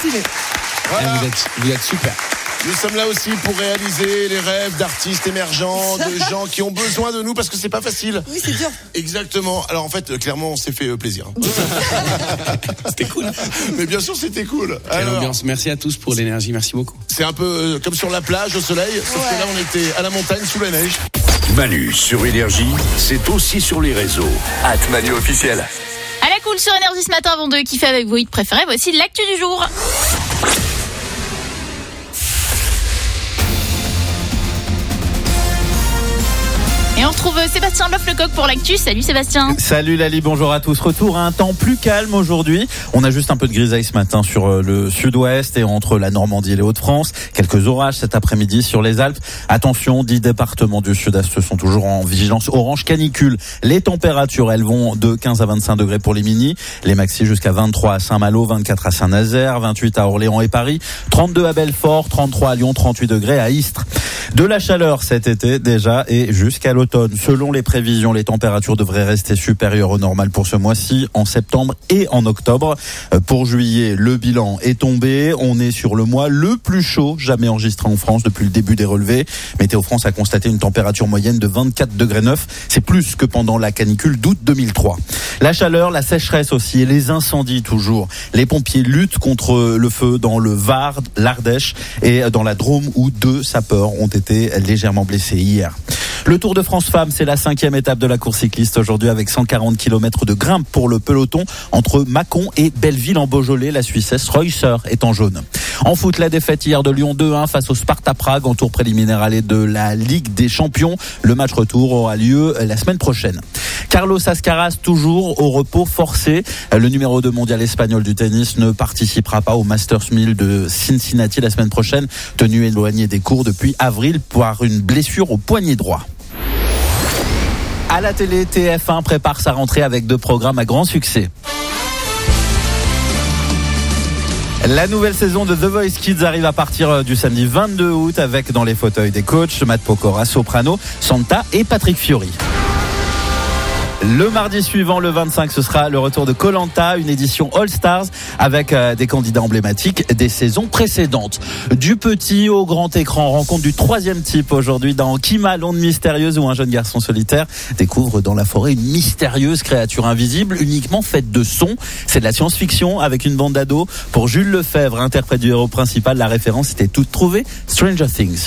stylé. Voilà. Vous êtes super. Nous sommes là aussi pour réaliser les rêves d'artistes émergents, de gens qui ont besoin de nous parce que c'est pas facile. Oui, c'est dur. Exactement. Alors en fait, clairement, on s'est fait plaisir. C'était cool. Mais bien sûr, c'était cool. Quelle Alors, ambiance. Merci à tous pour l'énergie. Merci beaucoup. c'est un peu comme sur la plage au soleil, sauf que là, on était à la montagne sous la neige. Manu sur Énergie, c'est aussi sur les réseaux. @ManuOfficiel. À la cool sur Énergie ce matin, avant de kiffer avec vos hits préférés, voici l'actu du jour. Et on retrouve Sébastien Loff-Lecoq pour l'actu. Salut Sébastien. Salut Lali, bonjour à tous. Retour à un temps plus calme aujourd'hui. On a juste un peu de grisaille ce matin sur le sud-ouest et entre la Normandie et les Hauts-de-France. Quelques orages cet après-midi sur les Alpes. Attention, 10 départements du sud-est sont toujours en vigilance orange canicule. Les températures, elles vont de 15 à 25 degrés pour les mini. Les maxi jusqu'à 23 à Saint-Malo, 24 à Saint-Nazaire, 28 à Orléans et Paris, 32 à Belfort, 33 à Lyon, 38 degrés à Istres. De la chaleur cet été déjà et jusqu'à l'automne. Selon les prévisions, les températures devraient rester supérieures au normal pour ce mois-ci, en septembre et en octobre. Pour juillet, le bilan est tombé. On est sur le mois le plus chaud jamais enregistré en France depuis le début des relevés. Météo France a constaté une température moyenne de 24 degrés 9. C'est plus que pendant la canicule d'août 2003. La chaleur, la sécheresse aussi et les incendies toujours. Les pompiers luttent contre le feu dans le Var, l'Ardèche et dans la Drôme où 2 sapeurs ont été légèrement blessés hier. Le Tour de France Femmes, c'est la 5e étape de la course cycliste aujourd'hui avec 140 km de grimpe pour le peloton entre Mâcon et Belleville en Beaujolais. La Suissesse Reusser est en jaune. En foot, la défaite hier de Lyon 2-1 face au Sparta Prague en tour préliminaire aller de la Ligue des Champions. Le match retour aura lieu la semaine prochaine. Carlos Alcaraz toujours au repos forcé. Le numéro 2 mondial espagnol du tennis ne participera pas au Masters 1000 de Cincinnati la semaine prochaine, tenu éloigné des cours depuis avril par une blessure au poignet droit. À la télé, TF1 prépare sa rentrée avec 2 programmes à grand succès. La nouvelle saison de The Voice Kids arrive à partir du samedi 22 août avec dans les fauteuils des coachs Matt Pokora, Soprano, Santa et Patrick Fiori. Le mardi suivant, le 25, ce sera le retour de Koh-Lanta, une édition All Stars avec des candidats emblématiques des saisons précédentes. Du petit au grand écran, rencontre du 3e type aujourd'hui dans Kima, l'onde mystérieuse où un jeune garçon solitaire découvre dans la forêt une mystérieuse créature invisible uniquement faite de son. C'est de la science-fiction avec une bande d'ados. Pour Jules Lefebvre, interprète du héros principal, la référence était toute trouvée. Stranger Things.